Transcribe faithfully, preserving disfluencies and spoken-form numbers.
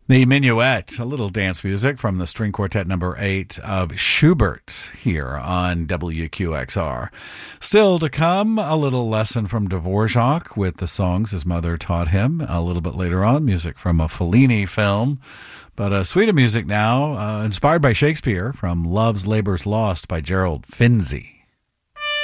The Minuet, a little dance music from the string quartet number eight of Schubert here on W Q X R. Still to come, a little lesson from Dvorak with the songs his mother taught him. A little bit later on, music from a Fellini film. But a suite of music now, uh, inspired by Shakespeare, from Love's Labour's Lost by Gerald Finzi.